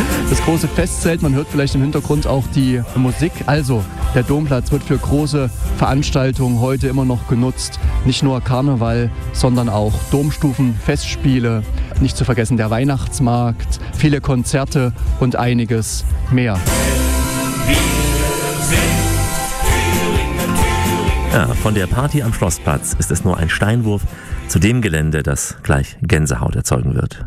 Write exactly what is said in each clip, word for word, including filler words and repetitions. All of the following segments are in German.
Das große Festzelt, man hört vielleicht im Hintergrund auch die Musik. Also, der Domplatz wird für große Veranstaltungen heute immer noch genutzt. Nicht nur Karneval, sondern auch Domstufen, Festspiele. Nicht zu vergessen der Weihnachtsmarkt, viele Konzerte und einiges mehr. Ja, von der Party am Schlossplatz ist es nur ein Steinwurf zu dem Gelände, das gleich Gänsehaut erzeugen wird.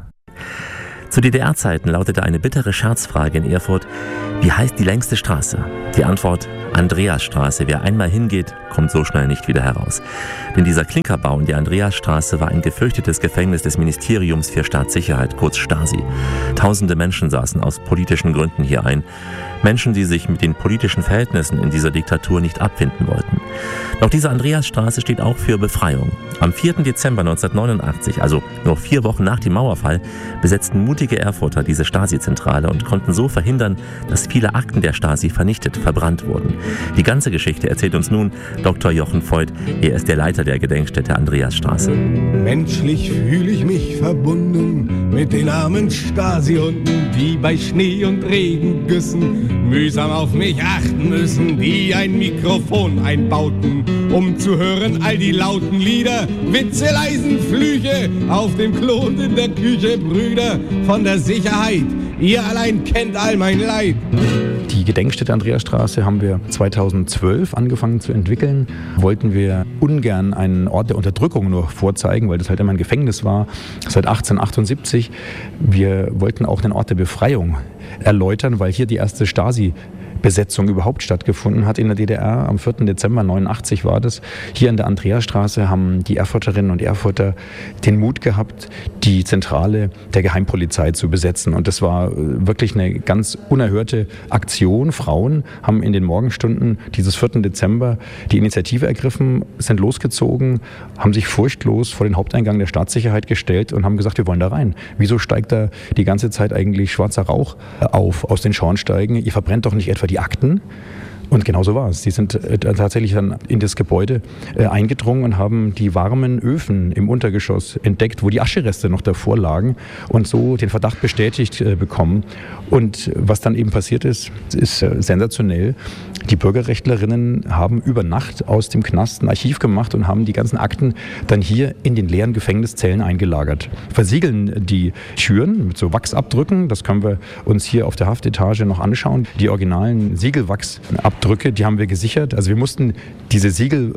Zu D D R-Zeiten lautete eine bittere Scherzfrage in Erfurt: Wie heißt die längste Straße? Die Antwort: Andreasstraße. Wer einmal hingeht, kommt so schnell nicht wieder heraus. Denn dieser Klinkerbau in der Andreasstraße war ein gefürchtetes Gefängnis des Ministeriums für Staatssicherheit, kurz Stasi. Tausende Menschen saßen aus politischen Gründen hier ein. Menschen, die sich mit den politischen Verhältnissen in dieser Diktatur nicht abfinden wollten. Doch diese Andreasstraße steht auch für Befreiung. Am vierten Dezember neunzehnhundertneunundachtzig, also nur vier Wochen nach dem Mauerfall, besetzten mutige Erfurter diese Stasi-Zentrale und konnten so verhindern, dass viele Akten der Stasi vernichtet, verbrannt wurden. Die ganze Geschichte erzählt uns nun Doktor Jochen Voigt. Er ist der Leiter der Gedenkstätte Andreasstraße. Menschlich fühle ich mich verbunden mit den armen Stasi-Hunden, die bei Schnee und Regengüssen mühsam auf mich achten müssen, die ein Mikrofon einbauten, um zu hören all die lauten Lieder, Witze, leisen Flüche auf dem Klon in der Küche. Brüder von der Sicherheit, ihr allein kennt all mein Leid. Die Gedenkstätte Andreasstraße haben wir zweitausendzwölf angefangen zu entwickeln. Wollten wir ungern einen Ort der Unterdrückung nur vorzeigen, weil das halt immer ein Gefängnis war, seit achtzehnhundertachtundsiebzig. Wir wollten auch den Ort der Befreiung erläutern, weil hier die erste Stasi Besetzung überhaupt stattgefunden hat in der D D R. Am vierten Dezember neunundachtzig war das. Hier in der Andreasstraße haben die Erfurterinnen und Erfurter den Mut gehabt, die Zentrale der Geheimpolizei zu besetzen. Und das war wirklich eine ganz unerhörte Aktion. Frauen haben in den Morgenstunden dieses vierten Dezember die Initiative ergriffen, sind losgezogen, haben sich furchtlos vor den Haupteingang der Staatssicherheit gestellt und haben gesagt, wir wollen da rein. Wieso steigt da die ganze Zeit eigentlich schwarzer Rauch auf aus den Schornsteigen? Ihr verbrennt doch nicht etwa die Akten. Und genau so war es. Die sind äh, tatsächlich dann in das Gebäude äh, eingedrungen und haben die warmen Öfen im Untergeschoss entdeckt, wo die Aschereste noch davor lagen und so den Verdacht bestätigt äh, bekommen. Und was dann eben passiert ist, ist äh, sensationell. Die Bürgerrechtlerinnen haben über Nacht aus dem Knast ein Archiv gemacht und haben die ganzen Akten dann hier in den leeren Gefängniszellen eingelagert. Versiegeln die Türen mit so Wachsabdrücken. Das können wir uns hier auf der Haftetage noch anschauen. Die originalen Siegelwachsabdrücke, die haben wir gesichert. Also wir mussten diese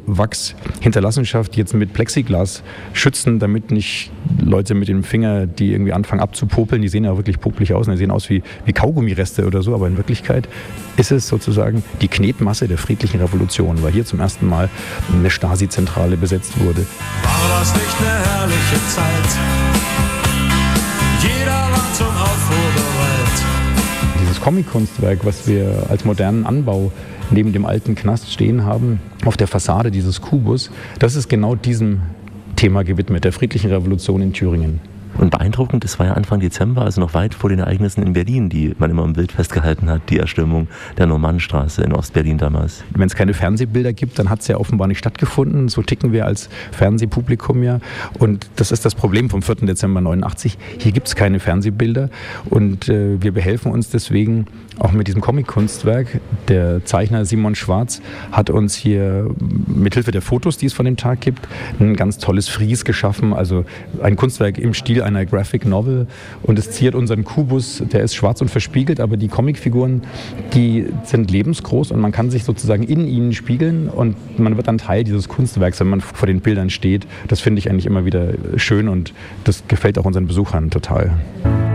Siegelwachshinterlassenschaft jetzt mit Plexiglas schützen, damit nicht Leute mit dem Finger, die irgendwie anfangen abzupopeln, die sehen ja wirklich popelig aus, und die sehen aus wie, wie Kaugummireste oder so, aber in Wirklichkeit ist es sozusagen die Knetmasse der friedlichen Revolution, weil hier zum ersten Mal eine Stasi-Zentrale besetzt wurde. War das nicht eine herrliche Zeit? Jeder war zum Aufruhr bereit. Dieses Comic-Kunstwerk, was wir als modernen Anbau neben dem alten Knast stehen haben, auf der Fassade dieses Kubus, das ist genau diesem Thema gewidmet, der friedlichen Revolution in Thüringen. Und beeindruckend, es war ja Anfang Dezember, also noch weit vor den Ereignissen in Berlin, die man immer im Bild festgehalten hat, die Erstürmung der Normannenstraße in Ostberlin damals. Wenn es keine Fernsehbilder gibt, dann hat es ja offenbar nicht stattgefunden. So ticken wir als Fernsehpublikum ja. Und das ist das Problem vom vierten Dezember neunundachtzig. Hier gibt es keine Fernsehbilder und äh, wir behelfen uns deswegen auch mit diesem Comic-Kunstwerk. Der Zeichner Simon Schwarz hat uns hier mithilfe der Fotos, die es von dem Tag gibt, ein ganz tolles Fries geschaffen, also ein Kunstwerk im Stil einer Graphic Novel, und es ziert unseren Kubus, der ist schwarz und verspiegelt, aber die Comicfiguren, die sind lebensgroß und man kann sich sozusagen in ihnen spiegeln und man wird dann Teil dieses Kunstwerks, wenn man vor den Bildern steht. Das finde ich eigentlich immer wieder schön und das gefällt auch unseren Besuchern total.